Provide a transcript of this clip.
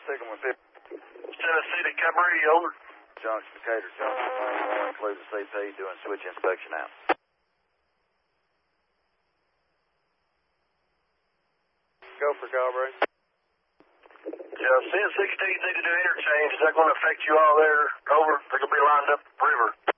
Signal with 50. Tennessee to Cabrini, over. Junction Decatur, Junction 21 includes the CP doing switch inspection out. Go for Calbury. Yeah, CN16 need to do interchange. Is that going to affect you all there? Over. They're going to be lined up river.